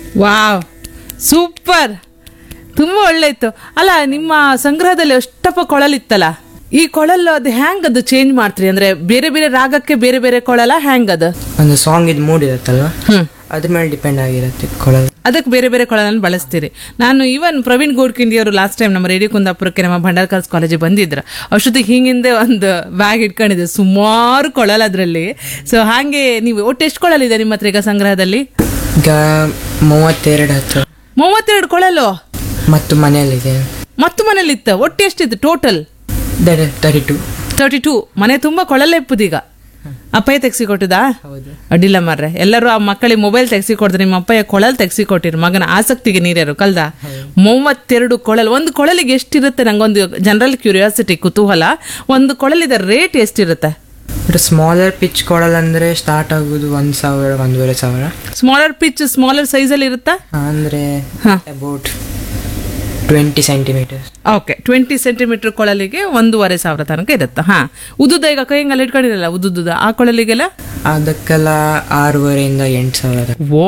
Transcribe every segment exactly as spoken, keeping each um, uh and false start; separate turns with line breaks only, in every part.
Wow, super, ತುಂಬ ಒಳ್ಳೆ ಇತ್ತು. ಅಲ್ಲ, ನಿಮ್ಮ ಸಂಗ್ರಹದಲ್ಲಿ ಅಷ್ಟಪ್ಪ ಕೊಳಲಿತ್ತಲ್ಲ, ಈ ಕೊಳಲು ಅದು ಹ್ಯಾಂಗ್ ಅದು ಚೇಂಜ್ ಮಾಡ್ತೀರಿ? ಅಂದ್ರೆ ಬೇರೆ ಬೇರೆ ರಾಗಕ್ಕೆ ಬೇರೆ ಬೇರೆ ಕೊಳಲ ಹ್ಯಾಂಗ್ ಅದು?
ಒಂದು ಸಾಂಗ್ ಇದು ಮೂಡ್ ಇರುತ್ತಲ್ವಾ, ಅದ್ರ ಮೇಲೆ ಡಿಪೆಂಡ್ ಆಗಿರುತ್ತೆ ಕೊಳಲು.
ಅದಕ್ಕೆ ಬೇರೆ ಬೇರೆ ಕೊಳಲನ್ನು ಬಳಸ್ತೀರಿ. ನಾನು ಈವನ್ ಪ್ರವೀಣ್ ಗೋಡ್ಕಿಂಡಿ ಅವರು ಲಾಸ್ಟ್ ಟೈಮ್ ನಮ್ಮ ರೇಡಿಯೋ ಕುಂದಾಪುರಕ್ಕೆ ನಮ್ಮ ಭಂಡಾರ್ಕರ್ಸ್ ಕಾಲೇಜಿಗೆ ಬಂದಿದ್ರು. ಅಷ್ಟೊತ್ತಿಗೆ ಹಿಂಗಿಂದೆ ಒಂದು ಬ್ಯಾಗ್ ಇಟ್ಕೊಂಡಿದ್ದೆ, ಸುಮಾರು ಕೊಳಲ್ ಅದರಲ್ಲಿ. ಸೊ ಹಾಗೆ ನೀವು ಒಟ್ಟು ಎಷ್ಟು ಕೊಳಲಿದೆ ನಿಮ್ಮ ಹತ್ರ ಈಗ ಸಂಗ್ರಹದಲ್ಲಿ?
ಈಗ ಮೂವತ್ತೆರಡು ಹತ್ತು.
ಮೂವತ್ತೆರಡು ಕೊಳಲು
ಮತ್ತು ಮನೆಯಲ್ಲಿದೆ.
ಮತ್ತು ಮನೇಲಿ ಇತ್ತ ಒಟ್ಟು ಎಷ್ಟಿತ್ತು total?
Thirty to
thirty two. ಮನೆ ತುಂಬಾ ಕೊಳಲೆ ಇಪ್ಪುದೀಗ. ಅಪ್ಪಯ್ಯ ತೆಗ್ಸಿ ಕೊಟ್ಟದಾ? ಅಡ್ಡಿಲ್ಲ ಮಾರ್ರೆ, ಎಲ್ಲರೂ ಆ ಮಕ್ಕಳಿಗೆ ಮೊಬೈಲ್ ತೆಗ್ಸಿ ಕೊಡ್ತಾರೆ, ನಿಮ್ಮ ಅಪ್ಪಯ್ಯ ಕೊಳಲ್ ತೆಗ್ಸಿ ಕೊಟ್ಟಿರು, ಮಗನ ಆಸಕ್ತಿಗೆ ನೀರ್ಯಾರು ಕಲ್ದ. ಮೂವತ್ತೆರಡು ಕೊಳಲ್. ಒಂದು ಕೊಳಲಿಗೆ ಎಷ್ಟಿರುತ್ತೆ? ನಂಗೊಂದು ಜನರಲ್ ಕ್ಯೂರಿಯಾಸಿಟಿ, ಕುತೂಹಲ. ಒಂದು ಕೊಳಲಿದ ರೇಟ್ ಎಷ್ಟಿರುತ್ತೆ?
ಸ್ಮಾಲರ್ ಪಿಚ್ ಕೊಳಲ್ ಅಂದ್ರೆ ಸ್ಟಾರ್ಟ್ ಆಗುದು ಒಂದ್ ಸಾವಿರ ಒಂದೂವರೆ ಸಾವಿರ.
ಸ್ಮಾಲರ್ ಪಿಚ್ ಸ್ಮಾಲರ್ ಸೈಜ್ ಅಲ್ಲಿ ಇರುತ್ತಾ?
ಅಂದ್ರೆ about twenty centimetre.
Okay, twenty centimetre ಕೊಳಲಿಗೆ ಒಂದೂವರೆ ಸಾವಿರ ತನಕ ಇರುತ್ತೆ. ಹಾ, ಉದ್ದುದ ಈಗ ಕೈಯಂಗಲ್ಲಿ ಇಟ್ಕೊಂಡಿರಲ್ಲ ಉದ್ದುದ, ಆ ಕೊಳಲಿಗೆಲ್ಲ
ಅದಕ್ಕೆಲ್ಲ ಆರೂವರೆಯಿಂದ ಎಂಟು ಸಾವಿರ.
ಓ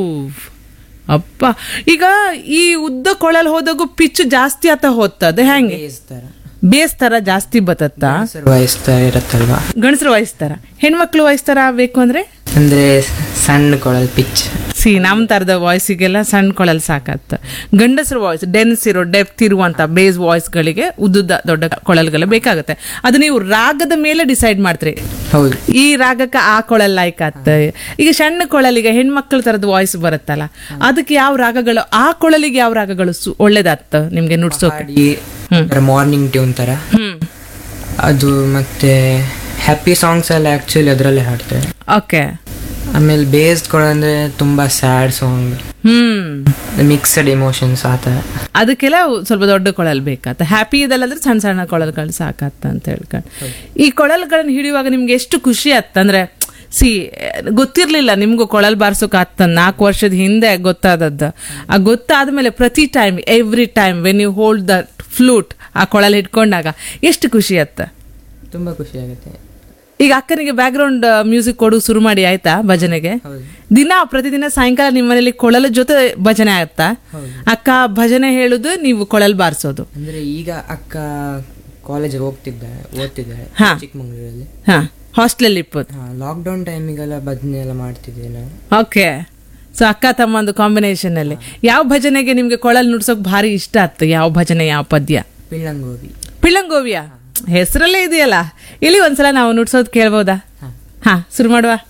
ಅಪ್ಪ, ಈಗ ಈ ಉದ್ದ ಕೊಳಲ್ ಹೋದಾಗೂ ಪಿಚ್ ಜಾಸ್ತಿ ಆತ ಹೋಗ್ತದೆ, ಹೆಂಗೆ ಬೇಸ್ ತರ ಜಾಸ್ತಿ ಬತ್ತತ್ತ?
ವಹಿಸ್ತಾ ಇರತ್ತಲ್ವಾ,
ಗಂಡಸರು ವಹಿಸ್ತಾರ, ಹೆಣ್ಮಕ್ಳು ವಹಿಸ್ತಾರ ಬೇಕು ಅಂದ್ರೆ?
ಅಂದ್ರೆ ಸಣ್ಣ ಕೊಳಲ್ ಪಿಚ್.
ಸಿ ನಮ್ ತರದ ವಾಯ್ಸಿಗೆಲ್ಲ ಸಣ್ಣ ಕೊಳಲ್ ಸಾಕತ್ತ. ಗಂಡಸರು ವಾಯ್ಸ್ ಡೆನ್ಸ್ ಇರೋ ಡೆಪ್ತ್ ಇರುವಂತ ಬೇಸ್ ವಾಯ್ಸ್ ಗಳಿಗೆ ಉದ್ದುದ ದೊಡ್ಡ ಕೊಳಲ್ಗಳು ಬೇಕಾಗುತ್ತೆ. ಅದು ನೀವು ರಾಗದ ಮೇಲೆ ಡಿಸೈಡ್ ಮಾಡ್ತೀರಿ,
ಹೌದು, ಈ
ರಾಗಕ್ಕೆ ಆ ಕೊಳಲ್ ಲೈಕ್ ಆತ. ಈಗ ಸಣ್ಣ ಕೊಳಲಿಗೆ ಹೆಣ್ಮಕ್ಳ ತರದ ವಾಯ್ಸ್ ಬರುತ್ತಲ್ಲ, ಅದಕ್ಕೆ ಯಾವ ರಾಗಗಳು, ಆ ಕೊಳಲಿಗೆ ಯಾವ ರಾಗಗಳು ಒಳ್ಳೇದಾಗ್ತ ನಿಮ್ಗೆ ನುಡ್ಸೋಕೆ?
ಮಾರ್ನಿಂಗ್ ಟ್ಯೂನ್ ತರ ಅದು, ಮತ್ತೆ ಹ್ಯಾಪಿ ಸಾಂಗ್ಸ್ ಎಲ್ಲ ಆಕ್ಚುಲಿ ಅದರಲ್ಲೇ ಹಾಡ್ತೇವೆ.
ಓಕೆ.
ಆಮೇಲೆ ಬೇಸ್ಡ್ ಕೊಳಲ್ ಅಂದ್ರೆ ತುಂಬಾ ಸ್ಯಾಡ್ ಸಾಂಗ್,
ಹ್ಮ್
ಮಿಕ್ಸ್ಡ್ ಇಮೋಷನ್ಸ್ ಆತ,
ಅದಕ್ಕೆಲ್ಲ ಸ್ವಲ್ಪ ದೊಡ್ಡ ಕೊಳಲ್ ಬೇಕಾತ. ಹ್ಯಾಪಿ ಇದಲ್ಲಂದ್ರೆ ಸಣ್ಣ ಸಣ್ಣ ಕೊಳಲ್ಗಳು ಸಾಕತ್ತ ಅಂತ ಹೇಳ್ಕೊಂಡು. ಈ ಕೊಳಲ್ಗಳನ್ನ ಹಿಡಿಯುವಾಗ ನಿಮ್ಗೆ ಎಷ್ಟು ಖುಷಿ ಆತ್ತ? ಅಂದ್ರೆ ಸಿ ಗೊತ್ತಿರ್ಲಿಲ್ಲ ನಿಮ್ಗೂ ಕೊಳಲ್ ಬಾರ್ಸೋಕ್ ಆತ, ನಾಲ್ಕು ವರ್ಷದ ಹಿಂದೆ ಗೊತ್ತಾದದ್ದು. ಆ ಗೊತ್ತಾದ್ಮೇಲೆ ಪ್ರತಿ time every time when you hold the flute, ಆ ಕೊಳಲ್ ಹಿಡ್ಕೊಂಡಾಗ ಎಷ್ಟು ಖುಷಿ ಆತ್ತ?
ತುಂಬಾ ಖುಷಿ ಆಗುತ್ತೆ.
ಈಗ ಅಕ್ಕನಿಗೆ ಬ್ಯಾಕ್ ಗ್ರೌಂಡ್ ಮ್ಯೂಸಿಕ್ ಕೊಡು ಶುರು ಮಾಡಿ ಆಯ್ತಾ ಭಜನೆಗೆ? ದಿನ ಪ್ರತಿದಿನ ಸಾಯಂಕಾಲ ನಿಮ್ಮ ಮನೇಲಿ ಕೊಳಲ ಜೊತೆ ಭಜನೆ ಆಗುತ್ತಾ? ಅಕ್ಕ ಭಜನೆ ಹೇಳುದು, ನೀವು ಕೊಳಲ್ ಬಾರಿಸೋದು?
ಅಂದ್ರೆ ಈಗ ಅಕ್ಕ ಕಾಲೇಜ್ ಹೋಗ್ತಿದ್ದಾರೆ, ಓದ್ತಿದ್ದಾರೆ ಚಿಕ್ಕಮಂಗ್ಳೂರಲ್ಲಿ.
ಹಾ, ಹಾಸ್ಟೆಲ್ ಇಪ್ಪತ್ತು.
ಲಾಕ್ ಡೌನ್ ಟೈಮಿಗೆಲ್ಲ ಭಜನೆ ಎಲ್ಲ ಮಾಡ್ತಿದ್ದೆ ನಾನು.
ಓಕೆ. ಸೊ ಅಕ್ಕ ತಮ್ಮ ಒಂದು ಕಾಂಬಿನೇಷನ್ ಅಲ್ಲಿ ಯಾವ ಭಜನೆಗೆ ನಿಮ್ಗೆ ಕೊಳಲ್ ನುಡ್ಸೋಕ್ ಭಾರಿ ಇಷ್ಟ ಆಯ್ತು? ಯಾವ ಭಜನೆ, ಯಾವ ಪದ್ಯ?
ಪಿಳ್ಳಂಗೋವಿ.
ಪಿಳ್ಳಂಗೋವಿಯ ಹೆಸರಲ್ಲೇ ಇದೆಯಲ್ಲ, ಇಲ್ಲಿ ಒಂದ್ಸಲ ನಾವು ನುಡ್ಸೋದ್ ಕೇಳ್ಬೋದಾ? ಹಾ, ಶುರು ಮಾಡುವ.